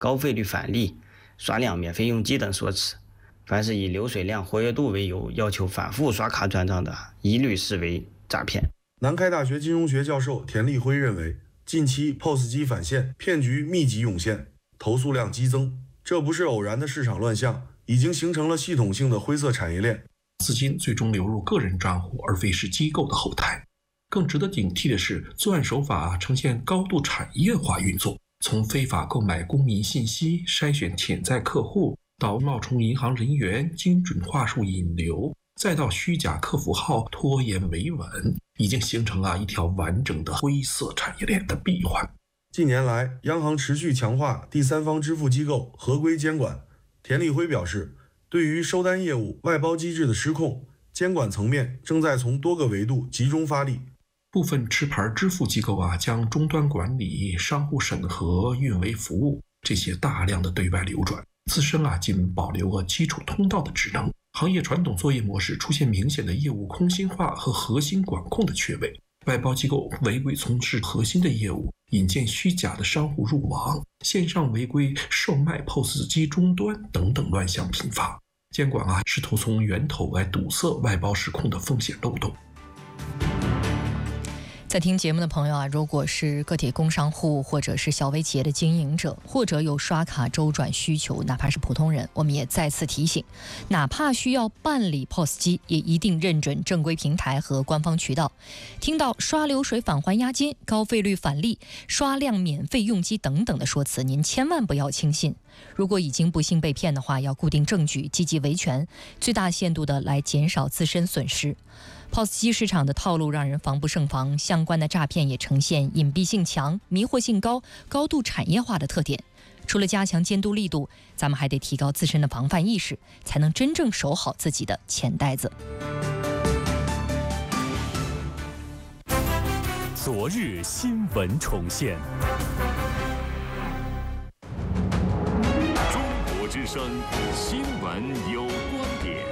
高费率返利、刷量免费用机等说辞。凡是以流水量、活跃度为由要求反复刷卡转账的，一律视为诈骗。 南开大学金融学教授田立辉认为，近期 POS 机返现骗局密集涌现，投诉量激增，这不是偶然的市场乱象，已经形成了系统性的灰色产业链。 资金最终流入个人账户，而非是机构的后台。更值得警惕的是，作案手法呈现高度产业化运作，从非法购买公民信息、筛选潜在客户，到冒充银行人员、精准话术引流，再到虚假客服号拖延维稳，已经形成了一条完整的灰色产业链的闭环。 近年来，央行持续强化第三方支付机构合规监管。田立辉表示，对于收单业务外包机制的失控，监管层面正在从多个维度集中发力。 部分持牌支付机构将终端管理、商户审核、运维服务这些大量的对外流转，自身仅保留了基础通道的职能。行业传统作业模式出现明显的业务空心化和核心管控的缺位，外包机构违规从事核心的业务，引荐虚假的商户入网，线上违规售卖 POS 机终端等等乱象频发。监管试图从源头来堵塞外包失控的风险漏洞。 在听节目的朋友如果是个体工商户或者是小微企业的经营者，或者有刷卡周转需求，哪怕是普通人，我们也再次提醒，哪怕需要办理 POS 机，也一定认准正规平台和官方渠道。听到刷流水返还押金、高费率返利、刷量免费用机等等的说辞，您千万不要轻信。如果已经不幸被骗的话，要固定证据，积极维权，最大限度的来减少自身损失。POS 机市场的套路让人防不胜防，相关的诈骗也呈现隐蔽性强、迷惑性高、高度产业化的特点。除了加强监督力度，咱们还得提高自身的防范意识，才能真正守好自己的钱袋子。 昨日新闻重现，中国之声新闻有观点。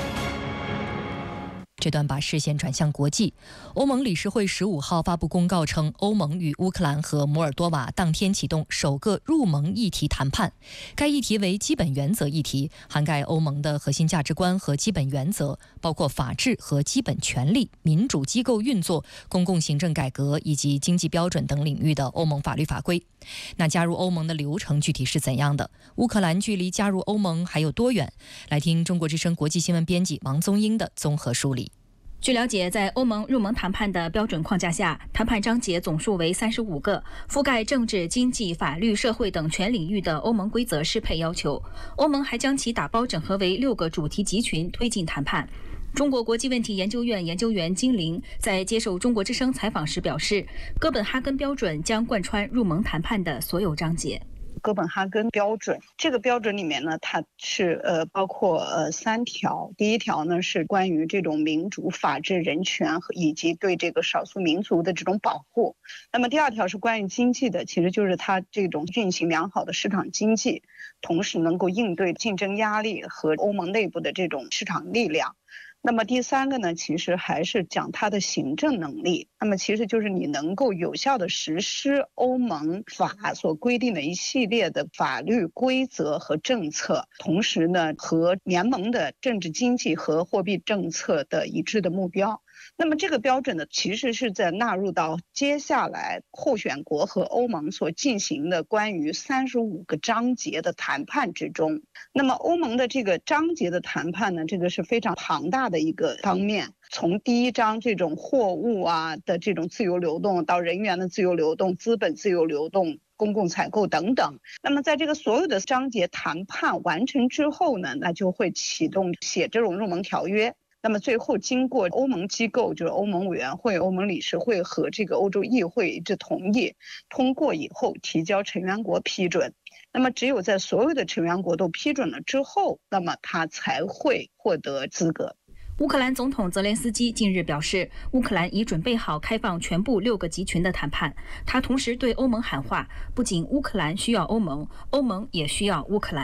这段把视线转向国际，欧盟理事会15号发布公告称，欧盟与乌克兰和摩尔多瓦当天启动首个入盟议题谈判。该议题为基本原则议题，涵盖欧盟的核心价值观和基本原则，包括法治和基本权利、民主机构运作、公共行政改革以及经济标准等领域的欧盟法律法规。那加入欧盟的流程具体是怎样的？乌克兰距离加入欧盟还有多远？来听中国之声国际新闻编辑王宗英的综合梳理。 据了解，在欧盟入盟谈判的标准框架下，谈判章节总数为35个，覆盖政治、经济、法律、社会等全领域的欧盟规则适配要求。欧盟还将其打包整合为6个主题集群，推进谈判。中国国际问题研究院研究员金玲在接受中国之声采访时表示，哥本哈根标准将贯穿入盟谈判的所有章节。 哥本哈根标准，这个标准里面呢，它是包括3条。第一条呢是关于这种民主、法治、人权以及对这个少数民族的这种保护。那么第2条是关于经济的，其实就是它这种运行良好的市场经济，同时能够应对竞争压力和欧盟内部的这种市场力量。那么第3个呢，其实还是讲它的行政能力。那么其实就是你能够有效的实施欧盟法所规定的一系列的法律规则和政策，同时呢和联盟的政治经济和货币政策的一致的目标。那么这个标准呢，其实是在纳入到接下来候选国和欧盟所进行的关于35个章节的谈判之中。那么欧盟的这个章节的谈判呢，这个是非常庞大的一个方面，从第1章这种货物的这种自由流动，到人员的自由流动、资本自由流动、公共采购等等。那么在这个所有的章节谈判完成之后呢，那就会启动写这种入盟条约。那么最后经过欧盟机构，就是欧盟委员会、欧盟理事会和这个欧洲议会一致同意通过以后，提交成员国批准。那么只有在所有的成员国都批准了之后，那么它才会获得资格。 乌克兰总统泽连斯基近日表示，乌克兰已准备好开放全部6个集群的谈判。他同时对欧盟喊话，不仅乌克兰需要欧盟，欧盟也需要乌克兰。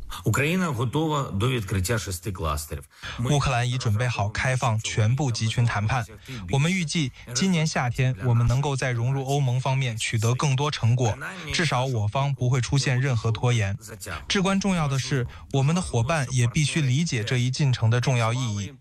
乌克兰已准备好开放全部集群谈判。我们预计今年夏天我们能够在融入欧盟方面取得更多成果，至少我方不会出现任何拖延。至关重要的是，我们的伙伴也必须理解这一进程的重要意义。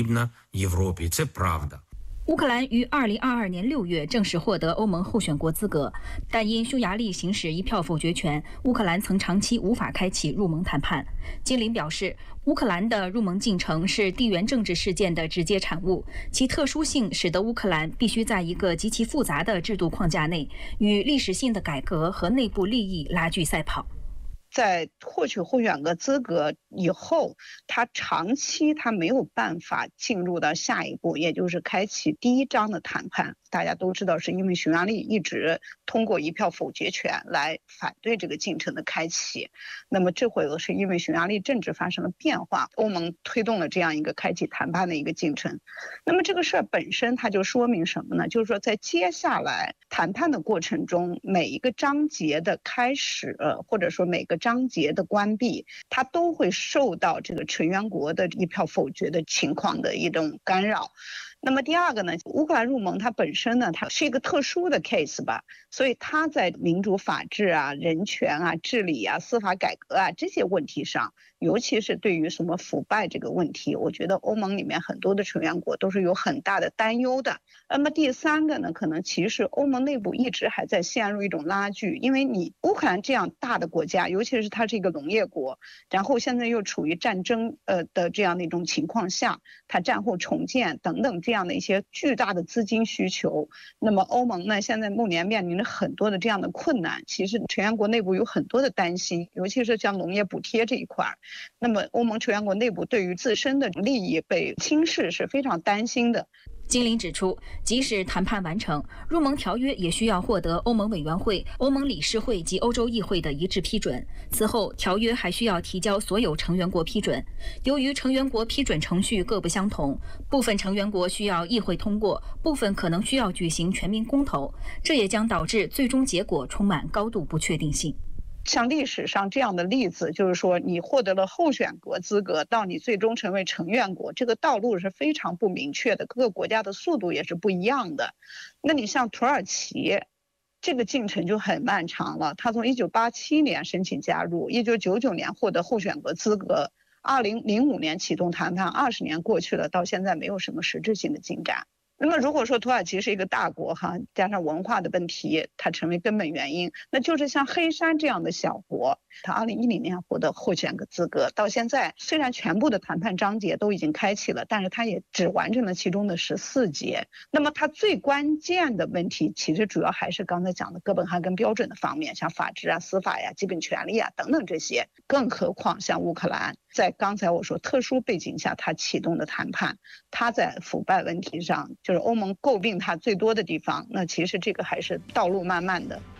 乌克兰于2022年6月正式获得欧盟候选国资格，但因匈牙利行使一票否决权，乌克兰曾长期无法开启入盟谈判。金陵表示，乌克兰的入盟进程是地缘政治事件的直接产物，其特殊性使得乌克兰必须在一个极其复杂的制度框架内，与历史性的改革和内部利益拉锯赛跑。 在获取候选国资格以后，他长期没有办法进入到下一步，也就是开启第一章的谈判。大家都知道，是因为匈牙利一直通过一票否决权来反对这个进程的开启。那么这回是因为匈牙利政治发生了变化，欧盟推动了这样一个开启谈判的一个进程。那么这个事儿本身它就说明什么呢？就是说在接下来谈判的过程中，每一个章节的开始，或者说每个章节的关闭，它都会受到这个成员国的一票否决的情况的一种干扰。那么第二个呢，乌克兰入盟它本身呢，它是一个特殊的 case 吧，所以它在民主法治啊、人权啊、治理啊、司法改革啊这些问题上，尤其是对于什么腐败这个问题，我觉得欧盟里面很多的成员国都是有很大的担忧的。那么第三个呢，可能其实欧盟内部一直还在陷入一种拉锯，因为你乌克兰这样大的国家，尤其是它是一个农业国，然后现在又处于战争的这样的一种情况下，它战后重建等等这样的一些巨大的资金需求，那么欧盟呢现在目前面临着很多的这样的困难，其实成员国内部有很多的担心，尤其是像农业补贴这一块，那么欧盟成员国内部对于自身的利益被轻视是非常担心的。 金陵指出，即使谈判完成，入盟条约也需要获得欧盟委员会、欧盟理事会及欧洲议会的一致批准。此后，条约还需要提交所有成员国批准。由于成员国批准程序各不相同，部分成员国需要议会通过，部分可能需要举行全民公投，这也将导致最终结果充满高度不确定性。 像历史上这样的例子，就是说你获得了候选国资格，到你最终成为成员国，这个道路是非常不明确的，各个国家的速度也是不一样的。那你像土耳其，这个进程就很漫长了，他从1987年申请加入，1999年获得候选国资格，2005年启动谈判，20年过去了，到现在没有什么实质性的进展。那么如果说土耳其是一个大国加上文化的问题，它成为根本原因，那就是像黑山这样的小国，它2010年获得候选国资格，到现在虽然全部的谈判章节都已经开启了，但是它也只完成了其中的14节。那么它最关键的问题，其实主要还是刚才讲的哥本哈根标准的方面，像法治啊、司法呀、基本权利啊等等这些。更何况像乌克兰，在刚才我说特殊背景下，它启动的谈判，它在腐败问题上，就是欧盟诟病它最多的地方，那其实这个还是道路漫漫的。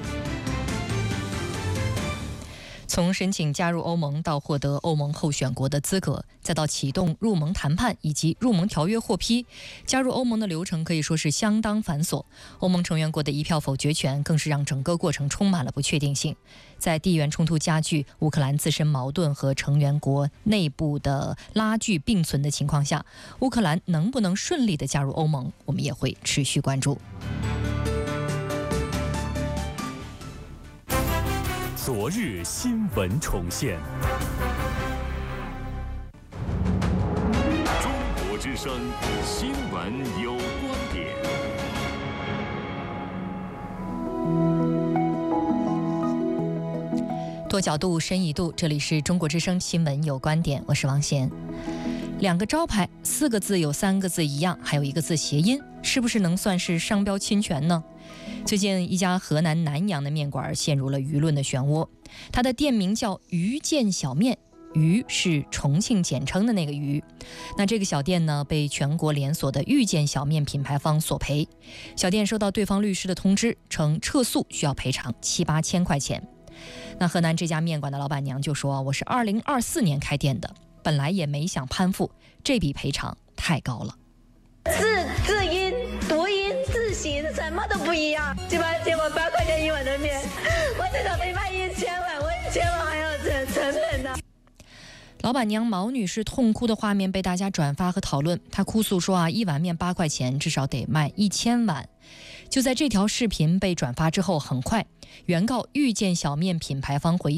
从申请加入欧盟到获得欧盟候选国的资格，再到启动入盟谈判以及入盟条约获批，加入欧盟的流程可以说是相当繁琐。欧盟成员国的一票否决权更是让整个过程充满了不确定性。在地缘冲突加剧、乌克兰自身矛盾和成员国内部的拉锯并存的情况下，乌克兰能不能顺利地加入欧盟，我们也会持续关注。 昨日新闻重现，中国之声新闻有观点。 多角度，深一度，这里是中国之声新闻有观点，我是王贤。2个招牌，4个字有3个字一样，还有1个字谐音，是不是能算是商标侵权呢？最近一家河南南阳的面馆陷入了舆论的漩涡，它的店名叫鱼见小面，鱼是重庆简称的那个鱼。那这个小店呢，被全国连锁的遇见小面品牌方索赔。小店收到对方律师的通知，称撤诉需要赔偿7、8千块钱。那河南这家面馆的老板娘就说，我是2024年开店的，本来也没想攀附，这笔赔偿太高了。 字音、读音、字形什么都不一样，结果8块钱一碗的面，我至少得卖1000碗，我1000碗还要成本的。 老板娘毛女士痛哭的画面被大家转发和讨论。她哭诉说一碗面8块钱，至少得卖1000碗。就在这条视频被转发之后，很快，原告遇见小面品牌方回应